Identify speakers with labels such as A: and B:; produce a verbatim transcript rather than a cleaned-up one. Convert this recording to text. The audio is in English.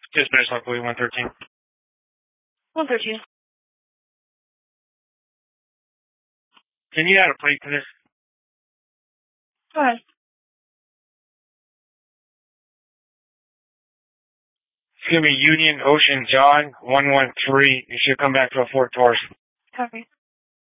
A: Dispatch locally one thirteen.
B: one thirteen.
A: Can you add a plate to this?
B: Go ahead.
A: It's going to be Union Ocean John one one three. You should come back to a Fort Taurus.
B: Copy.